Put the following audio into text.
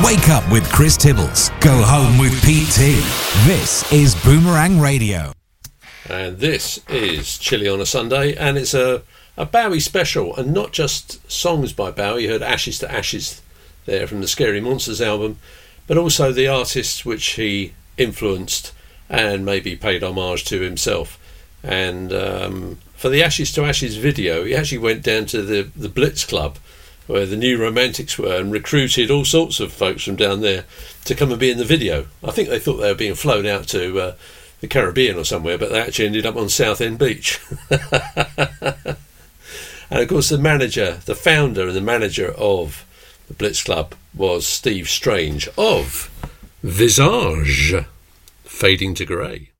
Wake up with Chris Tibbles. Go home with Pete T. This is Boomerang Radio. And this is Chilly on a Sunday, and it's a Bowie special, and not just songs by Bowie. You heard Ashes to Ashes there from the Scary Monsters album, but also the artists which he influenced and maybe paid homage to himself. And for the Ashes to Ashes video, he actually went down to the Blitz Club, where the New Romantics were, and recruited all sorts of folks from down there to come and be in the video. I think they thought they were being flown out to the Caribbean or somewhere, but they actually ended up on Southend Beach. And of course the founder and the manager of the Blitz Club was Steve Strange of Visage, Fading to Grey.